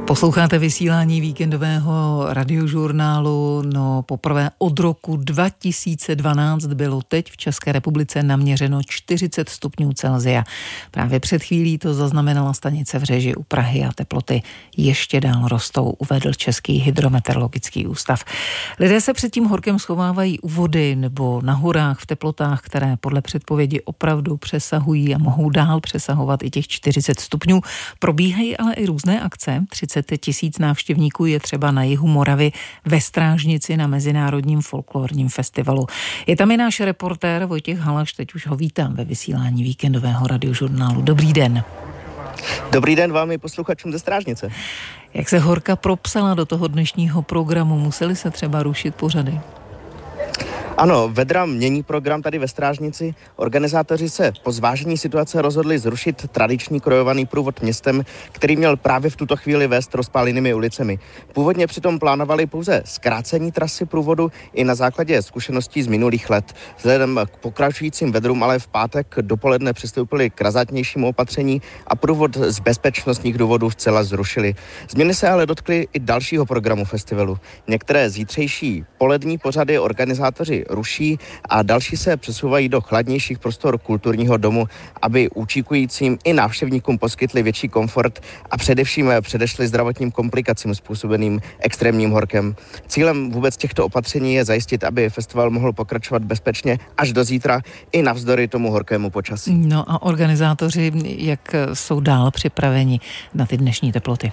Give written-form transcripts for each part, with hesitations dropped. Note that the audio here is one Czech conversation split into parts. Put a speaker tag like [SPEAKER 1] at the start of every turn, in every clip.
[SPEAKER 1] Posloucháte vysílání víkendového radiožurnálu. No, poprvé od roku 2012 bylo teď v České republice naměřeno 40 stupňů Celsia. Právě před chvílí to zaznamenala stanice v Řeži u Prahy a teploty ještě dál rostou, uvedl Český hydrometeorologický ústav. Lidé se před tím horkem schovávají u vody nebo na horách v teplotách, které podle předpovědi opravdu přesahují a mohou dál přesahovat i těch 40 stupňů. Probíhají ale i různé akce. 30 000 návštěvníků je třeba na jihu Moravy ve Strážnici na Mezinárodním folklorním festivalu. Je tam i náš reportér Vojtěch Halaš, teď už ho vítám ve vysílání víkendového radiožurnálu. Dobrý den.
[SPEAKER 2] Dobrý den vám i posluchačům ze Strážnice.
[SPEAKER 1] Jak se horka propsala do toho dnešního programu? Museli se třeba rušit pořady?
[SPEAKER 2] Ano, Vedra mění program tady ve Strážnici. Organizátoři se po zvážení situace rozhodli zrušit tradiční krojovaný průvod městem, který měl právě v tuto chvíli vést rozpálenými ulicemi. Původně přitom plánovali pouze zkrácení trasy průvodu i na základě zkušeností z minulých let. Vzhledem k pokračujícím vedrům ale v pátek dopoledne přistoupili k razantnějšímu opatření a průvod z bezpečnostních důvodů zcela zrušili. Změny se ale dotkly i dalšího programu festivalu. Některé zítřejší polední pořady organizátoři ruší a další se přesouvají do chladnějších prostor kulturního domu, aby účinkujícím i návštěvníkům poskytli větší komfort a především předešli zdravotním komplikacím způsobeným extrémním horkem. Cílem vůbec těchto opatření je zajistit, aby festival mohl pokračovat bezpečně až do zítra i navzdory tomu horkému počasí.
[SPEAKER 1] No a organizátoři, jak jsou dál připraveni na ty dnešní teploty?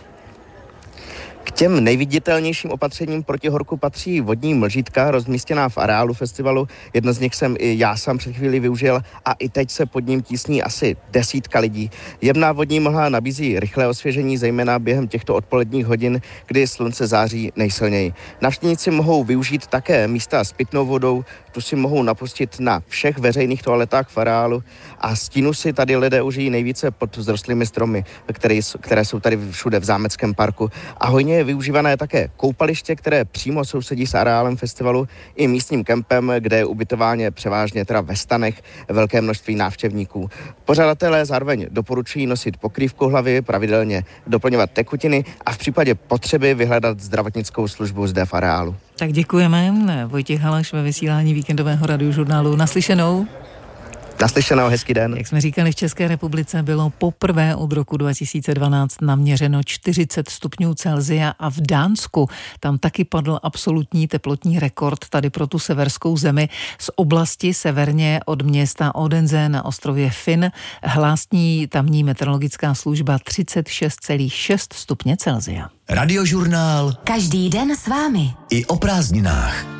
[SPEAKER 2] K těm nejviditelnějším opatřením proti horku patří vodní mlžítka rozmístěná v areálu festivalu. Jedno z nich jsem i já sám před chvílí využil a i teď se pod ním tísní asi 10 lidí. Jemná vodní mlha nabízí rychlé osvěžení, zejména během těchto odpoledních hodin, kdy slunce září nejsilněji. Návštěvníci mohou využít také místa s pitnou vodou, tu si mohou napustit na všech veřejných toaletách v areálu a stínu si tady lidé užijí nejvíce pod vzrostlými stromy, které jsou tady všude v Zámeckém parku. A hojně je využívané také koupaliště, které přímo sousedí s areálem festivalu i místním kempem, kde je ubytování převážně teda ve stanech velké množství návštěvníků. Pořadatelé zároveň doporučují nosit pokrývku hlavy, pravidelně doplňovat tekutiny a v případě potřeby vyhledat zdravotnickou službu zde v areálu.
[SPEAKER 1] Tak děkujeme. Vojtěch Halaš ve vysílání víkendového radiožurnálu. Naslyšenou.
[SPEAKER 2] Naslyšenou, hezký den.
[SPEAKER 1] Jak jsme říkali, v České republice bylo poprvé od roku 2012 naměřeno 40 stupňů Celsia a v Dánsku tam taky padl absolutní teplotní rekord tady pro tu severskou zemi. Z oblasti severně od města Odense na ostrově Fyn hlásí tamní meteorologická služba 36,6 stupně Celsia.
[SPEAKER 3] Radiožurnál.
[SPEAKER 4] Každý den s vámi.
[SPEAKER 3] I o prázdninách.